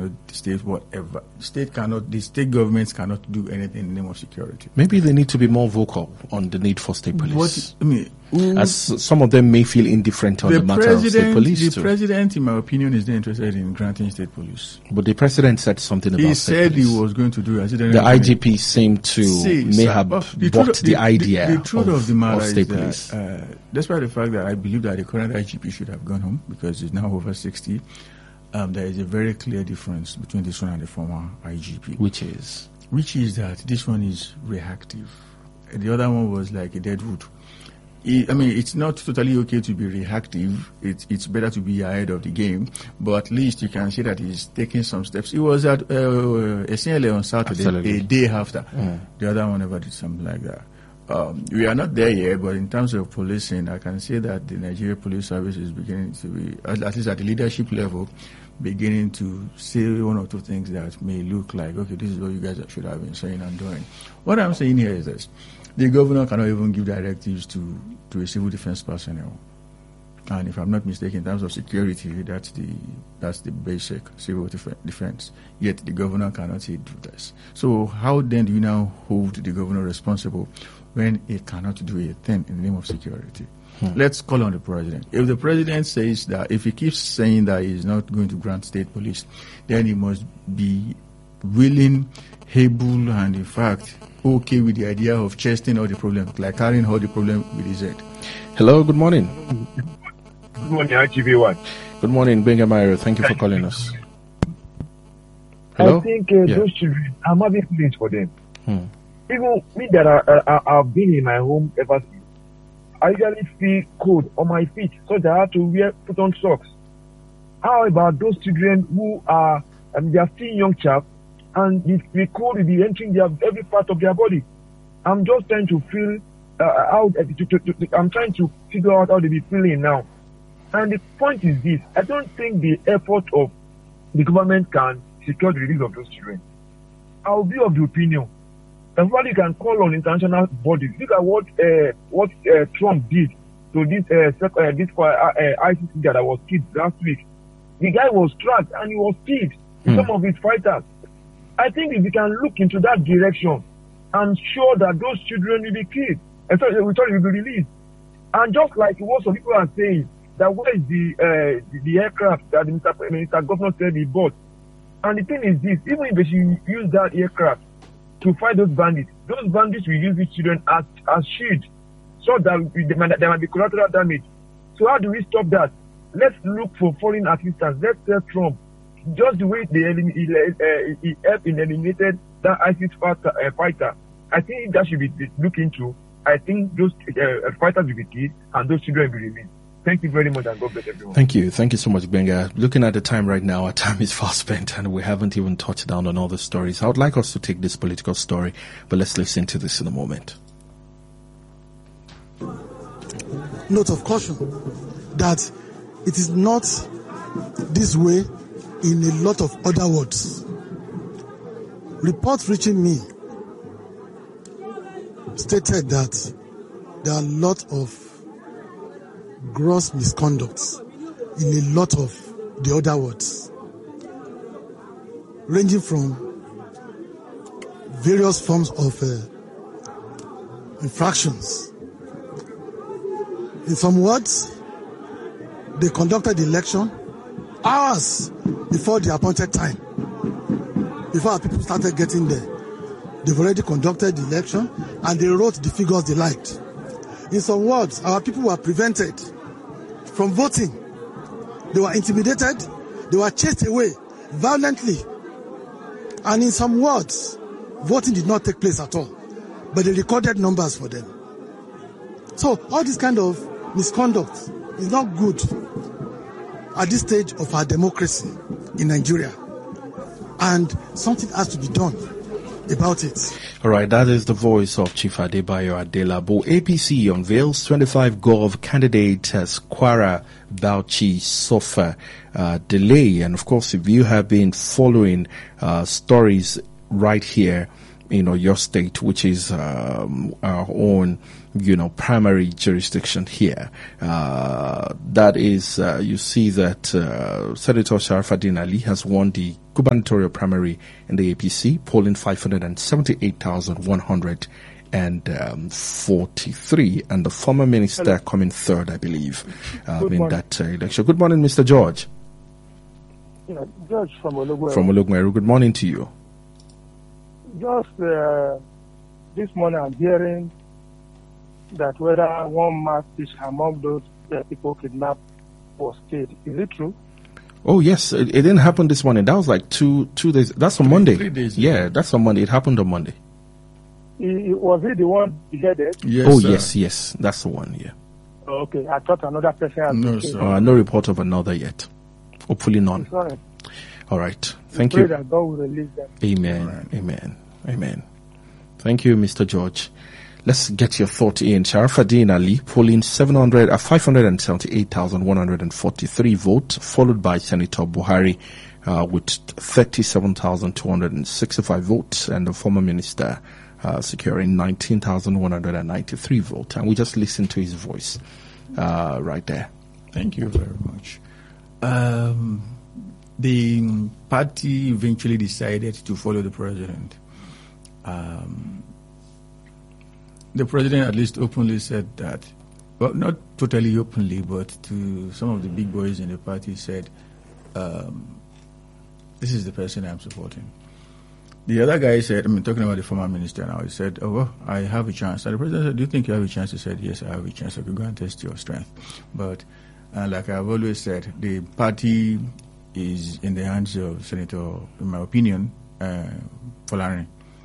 the state, whatever. The state governments cannot do anything in the name of security. Maybe they need to be more vocal on the need for state police. As some of them may feel indifferent on the matter of state police. The president, in my opinion, is not interested in granting state police. But the president said something about state police. He said he was going to do it. The IGP seemed to have bought the idea the truth of the matter state is police. Despite the fact that I believe that the current IGP should have gone home because he's now over 60, there is a very clear difference between this one and the former IGP. Which is that this one is reactive. The other one was like a dead wood. It's not totally okay to be reactive. It's better to be ahead of the game, but at least you can see that he's taking some steps. He was at SNLA on Saturday, a day after. The other one never did something like that. We are not there yet, but in terms of policing, I can say that the Nigeria Police Service is beginning to be, at least at the leadership level, beginning to say one or two things that may look like, okay, this is what you guys should have been saying and doing. What I'm saying here is this. The governor cannot even give directives to a civil defense personnel. And if I'm not mistaken, in terms of security, that's the basic civil defense. Yet the governor cannot say do this. So how then do you now hold the governor responsible when he cannot do a thing in the name of security? Let's call on the president. If the president says that, if he keeps saying that he's not going to grant state police, then he must be willing, able, and in fact, okay with the idea of chesting all the problems, like carrying all the problem with his head. Hello, good morning. Good morning, IGV1. Good morning, Benga Mairo. Thank you for calling us. Hello? I think those children, I'm having feelings for them. Even me that I've been in my home ever since, I usually feel cold on my feet, so that I have to put on socks. How about those children who are, they are still young chaps, and the cold will be entering every part of their body? I'm just trying to feel I'm trying to figure out how they be feeling now. And the point is this: I don't think the effort of the government can secure the release of those children. I will be of the opinion that probably can call on international bodies. Look at what Trump did to this ICC that was killed last week. The guy was tracked and he was killed with some of his fighters. I think if we can look into that direction and show that those children will be killed, and so we thought it will be released. And just like what some people are saying, that where is the aircraft that Mr. Governor said he bought? And the thing is this: even if they should use that aircraft to fight those bandits will use these children as shield, so that there might be collateral damage. So how do we stop that? Let's look for foreign assistance. Let's tell Trump, just the way he helped in eliminated that ISIS fighter. I think that should be looked into. I think those fighters will be killed and those children will be released. Thank you very much, and God bless everyone. Thank you so much, Benga. Looking at the time right now, our time is fast spent and we haven't even touched down on all the stories. I would like us to take this political story, but let's listen to this in a moment. Note of caution that it is not this way in a lot of other words. Reports reaching me stated that there are a lot of gross misconducts in a lot of the other words, ranging from various forms of infractions. In some words, they conducted the election hours before the appointed time. Before our people started getting there, they've already conducted the election and they wrote the figures they liked. In some words, our people were prevented from voting. They were intimidated. They were chased away violently. And in some words, voting did not take place at all. But they recorded numbers for them. So all this kind of misconduct is not good at this stage of our democracy in Nigeria. And something has to be done about it. All right, that is the voice of Chief Adebayo Adelabo. APC unveils 25 Gov candidates as Kwara Bauchi suffer delay. And of course, if you have been following stories right here in your state, which is our own, primary jurisdiction here, that is, you see that Senator Sharafaddin Ali has won the gubernatorial primary in the APC, polling 578,143, and the former minister coming third, I believe, in that election. Good morning, Mr. George. Yeah, George from Olugweru. From Olugweru. Good morning to you. Just this morning, I'm hearing that whether one mass speech among those people kidnapped was staged. Is it true? Oh, yes. It didn't happen this morning. That was like 2 days. That's on Monday. 3 days. Yeah, that's on Monday. It happened on Monday. Was he the one beheaded? Yes, Oh, sir. yes. That's the one, yeah. Okay, I thought another person had No, been killed. sir. No report of another yet. Hopefully none. Sorry. All right. Thank Pray you. that God will release them. Amen. Right. Amen. Thank you, Mr. George. Let's get your thought in. Sharafaddin Ali polling 578,143 votes, followed by Senator Buhari with 37,265 votes, and the former minister securing 19,193 votes. And we just listened to his voice right there. Thank you very much. The party eventually decided to follow the president. The president at least openly said that, well, not totally openly, but to some of the big boys in the party said, this is the person I'm supporting. The other guy said, talking about the former minister now, he said, oh, well, I have a chance. And the president said, do you think you have a chance? He said, yes, I have a chance. I could go and test your strength. But like I've always said, the party is in the hands of Senator, in my opinion, Folani.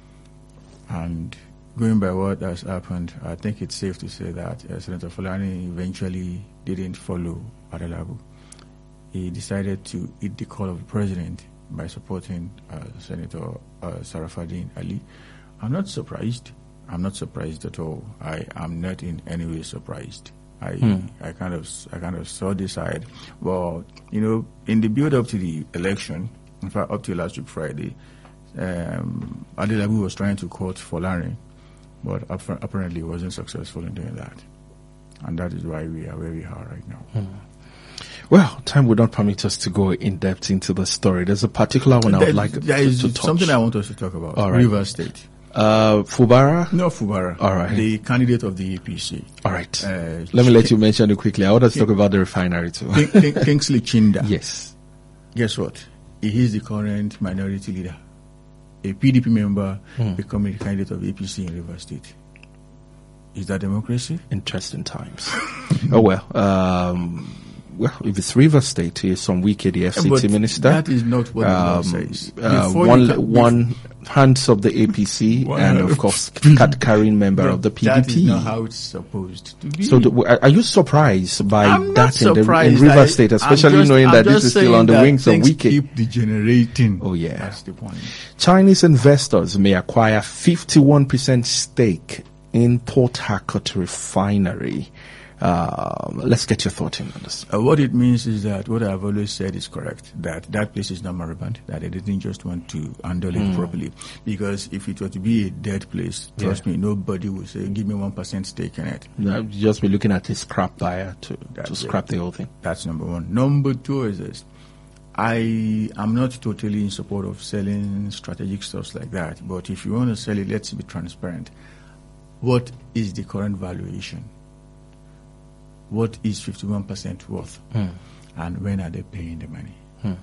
And going by what has happened, I think it's safe to say that Senator Folani eventually didn't follow Adelabu. He decided to eat the call of the president by supporting Senator Sharafaddin Ali. I'm not surprised. I'm not surprised at all. I am not in any way surprised. I kind of saw this side. Well, in the build up to the election, in fact, up to last week Friday, Adelabu was trying to court Folani, but apparently wasn't successful in doing that. And that is why we are where we are right now. Well, time would not permit us to go in depth into the story. There's a particular one I would like there to is touch. something I want us to talk about. All right. Rivers State. Fubara? No, Fubara. All right. The candidate of the APC. All right. Let me let you mention it quickly. I want us to talk about the refinery too. Kingsley Chinda. Yes. Guess what? He is the current minority leader. A PDP member becoming the candidate of APC in Rivers State. Is that democracy? Interesting times. Oh, well. Well, if it's Rivers State, he is some wicked the FCT But minister. that is not what the law says. One hands of the APC and, of course, card-carrying member of the PDP. That is not how it's supposed to be. So, are you surprised by I'm not that in surprised. Rivers State, especially knowing that this is still on the wings of wicked? Keep degenerating. Oh, yeah. That's the point. Chinese investors may acquire 51% stake in Port Harcourt refinery. Let's get your thought in on this. What it means is that what I've always said is correct, that place is not moribund, that they didn't just want to handle it properly. Because if it were to be a dead place, trust me, nobody would say, give me 1% stake in it. You just be looking at a scrap buyer to That's scrap the whole thing. That's number one. Number two is this. I am not totally in support of selling strategic stuff like that, but if you want to sell it, let's be transparent. What is the current valuation? What is 51% worth? And when are they paying the money?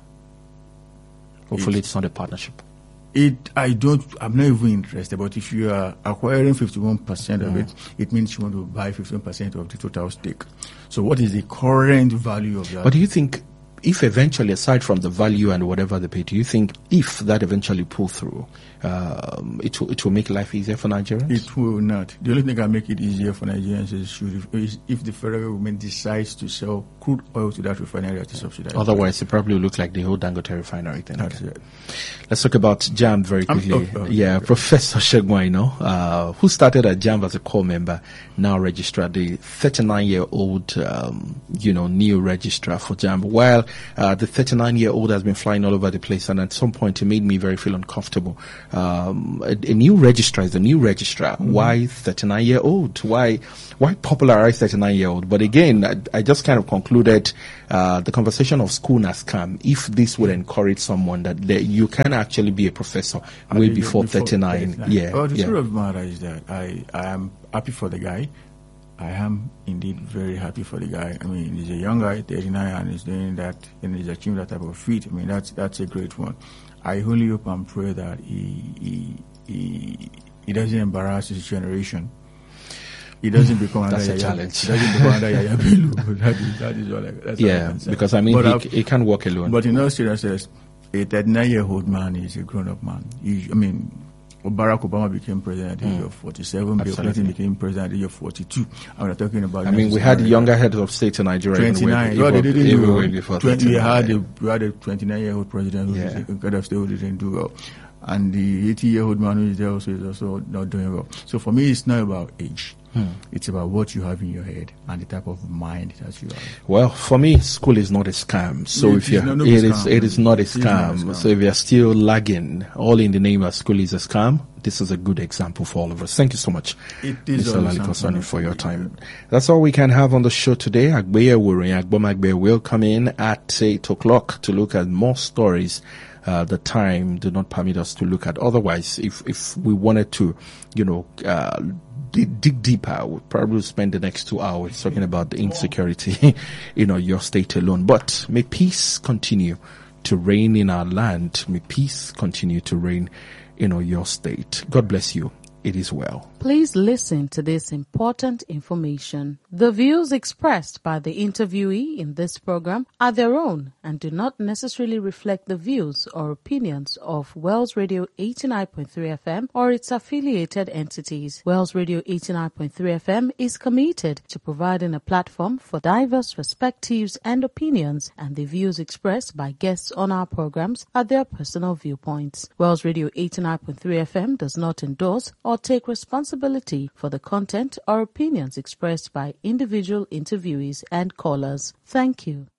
Hopefully it's not a partnership. I'm not even interested, but if you are acquiring 51% of it, it means you want to buy 15% of the total stake. So what is the current value of that? But do you think, if eventually, aside from the value and whatever they pay, do you think if that eventually pull through, it will make life easier for Nigerians? It will not. The only thing that can make it easier for Nigerians is if the federal government decides to sell crude oil to that refinery at a subsidized Otherwise, it probably will look like the whole Dangote refinery thing. price. That's it. Let's talk about JAMB very quickly. Professor Shegwaino, who started at JAMB as a core member, now registrar, the 39-year-old, new registrar for JAMB. While the 39-year-old has been flying all over the place, and at some point it made me very feel uncomfortable. A new registrar is a new registrar. Why 39-year-old? Why popularize 39-year-old? But again, I just kind of concluded the conversation of school as scam. If this would encourage someone that you can actually be a professor way before 39. Yeah. Well, the truth of the matter is that I am happy for the guy. I am indeed very happy for the guy. I mean, he's a young guy, 39, and he's doing that, and he's achieving that type of feat. I mean, that's a great one. I only hope and pray that he doesn't embarrass his generation. He doesn't become that's under a challenge. He doesn't become under Yaya Bello. That is all. That's all I can say. Because I mean, he can't walk alone. But in all seriousness, a 39-year-old man is a grown-up man. Barack Obama became president at the age of 47. Bill Clinton became president at the age of 42. And we're talking about. I mean, we had younger heads of state in Nigeria. 29. Well, they didn't do well. Before 20. We had a 29-year-old president who head of state who didn't do well. And the 80-year-old man who is there also is also not doing well. So for me, it's not about age. It's about what you have in your head and the type of mind that you have. Well, for me, school is not a scam. So it is not a scam. So if you're still lagging, all in the name of school is a scam, this is a good example for all of us. Thank you so much, Mr. Laliko, for your time. That's all we can have on the show today. Agbomagbe will come in at 8 o'clock to look at more stories. The time do not permit us to look at. Otherwise, if we wanted to, dig deeper, we'll probably spend the next 2 hours talking about the insecurity, your state alone. But may peace continue to reign in our land. May peace continue to reign in your state. God bless you. It is well. Please listen to this important information. The views expressed by the interviewee in this program are their own and do not necessarily reflect the views or opinions of Wells Radio 89.3 FM or its affiliated entities. Wells Radio 89.3 FM is committed to providing a platform for diverse perspectives and opinions, and the views expressed by guests on our programs are their personal viewpoints. Wells Radio 89.3 FM does not endorse or take responsibility for the content or opinions expressed by individual interviewees and callers. Thank you.